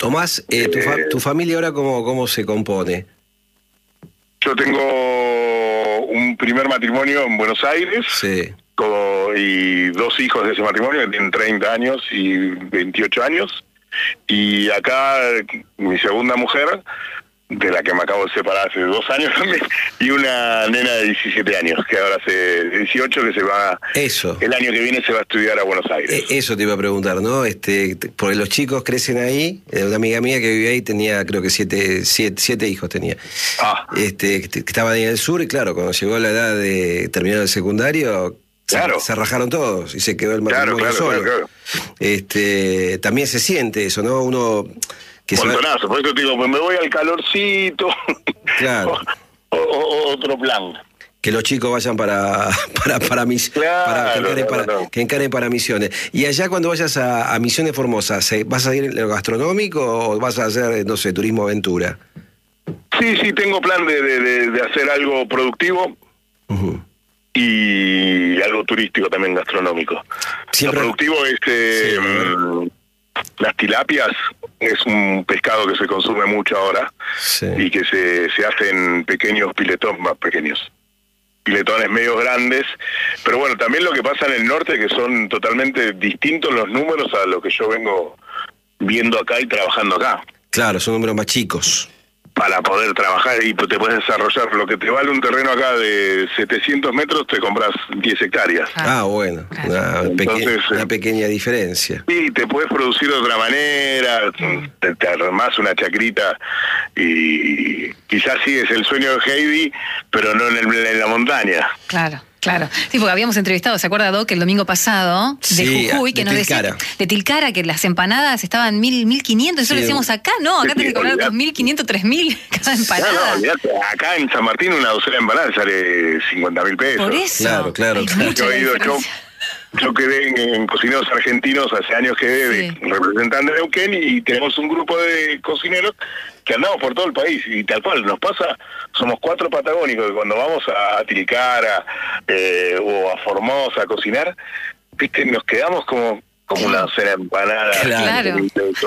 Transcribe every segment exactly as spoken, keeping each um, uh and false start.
Tomás, eh, tu, fa tu familia ahora cómo, cómo se compone? Yo tengo un primer matrimonio en Buenos Aires. Sí. Con, y dos hijos de ese matrimonio que tienen treinta años y veintiocho años. Y acá mi segunda mujer, de la que me acabo de separar hace dos años también, y una nena de diecisiete años, que ahora hace dieciocho, que se va, eso. el año que viene se va a estudiar a Buenos Aires. Eh, eso te iba a preguntar, ¿no? Este, porque los chicos crecen ahí. Una amiga mía que vivía ahí tenía, creo que siete, siete, siete hijos tenía. Ah. Este, que estaban ahí en el sur, y claro, cuando llegó la edad de terminar el secundario, claro, se, se rajaron todos y se quedó el matrimonio claro, claro, solo. Claro, claro. Este, también se siente eso, ¿no? Uno... Que Montonazo, por eso te digo, pues me voy al calorcito. Claro. o, o, otro plan. Que los chicos vayan para para para, mis, claro, para, que, encaren para para que encaren para Misiones. Y allá cuando vayas a, a Misiones Formosa, ¿vas a ir en lo gastronómico o vas a hacer, no sé, turismo aventura? Sí, sí, tengo plan de, de, de hacer algo productivo. Uh-huh. Y algo turístico también gastronómico. Siempre... Lo productivo es eh, sí, um, las tilapias. Es un pescado que se consume mucho ahora, sí, y que se, se hacen pequeños piletones más pequeños. Piletones medio grandes, pero bueno, también lo que pasa en el norte, que son totalmente distintos los números a lo que yo vengo viendo acá y trabajando acá. Claro, son números más chicos. Para poder trabajar y te puedes desarrollar. Lo que te vale un terreno acá de setecientos metros, te compras diez hectáreas. Ah, bueno, una, Entonces, peque una pequeña diferencia. Sí, te puedes producir de otra manera, te, te armás una chacrita y quizás sí es el sueño de Heidi, pero no en, el, en la montaña. Claro. Claro, sí, porque habíamos entrevistado, ¿se acuerda, Doc, el domingo pasado, de sí, Jujuy, que de nos Tilcara. decía, de Tilcara, que las empanadas estaban mil, mil quinientos, eso sí, le decíamos acá, no, acá tenés que cobrar dos mil quinientos, tres mil cada empanada. No, no, olvidate, acá en San Martín una docena de empanadas sale cincuenta mil pesos. Por eso. Claro, claro. claro. Yo he ido, yo, yo quedé en, en Cocineros Argentinos, hace años quedé sí. de representante de Neuquén, y tenemos un grupo de cocineros que andamos por todo el país, y tal cual nos pasa, somos cuatro patagónicos que cuando vamos a Tilcara eh, o a Formosa a cocinar, viste, nos quedamos como como una cena empanada, claro,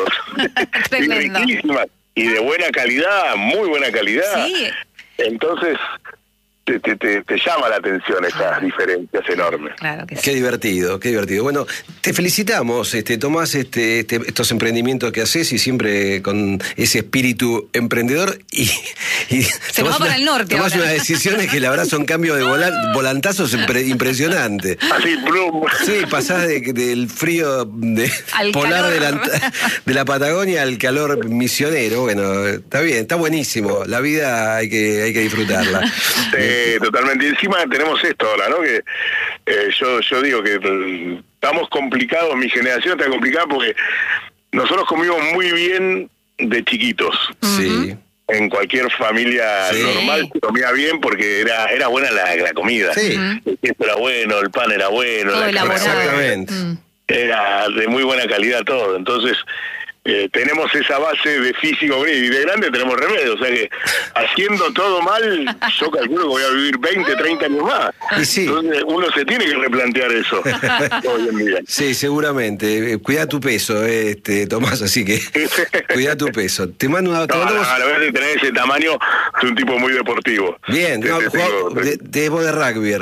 y riquísima y de buena calidad, muy buena calidad. Sí. Entonces Te, te, te, te llama la atención esas ah, diferencias enormes. Claro que sí. Qué divertido, qué divertido. Bueno, te felicitamos, este, Tomás, este, este, estos emprendimientos que haces y siempre con ese espíritu emprendedor. Y, y Se nos va para el norte tomás ahora. unas decisiones que la verdad son cambios de volan, volantazos impre, impresionantes. Así, plum. Sí, pasás de, del frío de, polar de la, de la Patagonia al calor misionero. Bueno, está bien, está buenísimo. La vida hay que, hay que disfrutarla. Sí. Eh, totalmente. Y encima tenemos esto ahora, ¿no? Que eh, yo yo digo que eh, estamos complicados, mi generación está complicada porque nosotros comimos muy bien de chiquitos. Sí. En cualquier familia sí. normal se comía bien porque era era buena la, la comida. Sí. El queso era bueno, el pan era bueno, todo la elaborado. Exactamente. Mm. Era de muy buena calidad todo. Entonces Eh, tenemos esa base de físico y de grande tenemos remedio, o sea que haciendo todo mal yo calculo que voy a vivir veinte, treinta años más. Y sí. Entonces uno se tiene que replantear eso hoy en día. Sí, seguramente. Cuida tu peso, este, Tomás, así que cuida tu peso. Te mando una... No, no, no, a la vez de tener ese tamaño, soy un tipo muy deportivo. Bien, no, jugó, de, de, vos de rugby.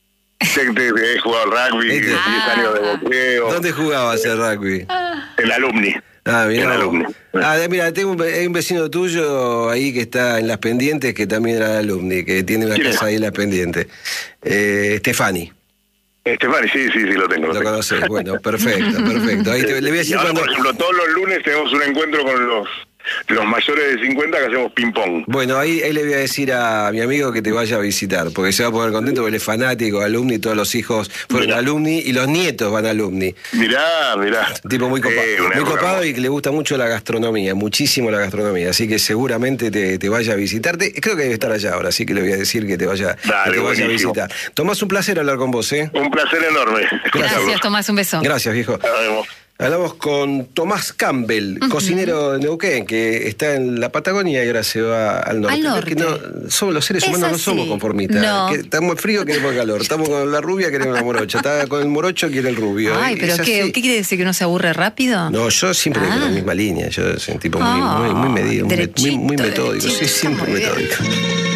He jugado al rugby, este, diez ah, años de boxeo. ¿Dónde jugabas el rugby? El Alumni. Ah, mira. Ah, mira, tengo un, hay un vecino tuyo ahí que está en Las Pendientes, que también era alumni, que tiene una casa ahí en Las Pendientes. Eh, Stefani. Stefani, sí, sí, sí, lo tengo. Lo, lo conoces, bueno, perfecto, perfecto. Ahí te, le voy a decir ahora, cuando... por ejemplo, todos los lunes tenemos un encuentro con los... los mayores de cincuenta que hacemos ping-pong. Bueno, ahí, ahí le voy a decir a mi amigo que te vaya a visitar, porque se va a poner contento porque él es fanático, alumni, todos los hijos fueron mirá. alumni y los nietos van alumni. Mirá, mirá. Un tipo muy, copa eh, muy copado y que le gusta mucho la gastronomía, muchísimo la gastronomía, así que seguramente te, te vaya a visitarte. Creo que debe estar allá ahora, así que le voy a decir que te vaya, Dale, que te vaya a visitar. Tomás, un placer hablar con vos, ¿eh? Un placer enorme. Gracias, Tomás, un beso. Gracias, viejo. Nos vemos. Hablamos con Tomás Campbell, uh-huh. cocinero de Neuquén, que está en la Patagonia y ahora se va al norte. Al norte. Que no, somos los seres humanos, no somos conformistas. No. Que estamos frío, queremos calor. Estamos con la rubia, queremos la morocha. Está con el morocho, quiere el rubio. Ay, pero ¿qué, ¿qué quiere decir? ¿Que uno se aburre rápido? No, yo siempre ah. con la misma línea. Yo soy un tipo muy, oh, muy, muy medido, muy, muy, muy metódico. Sí, siempre metódico.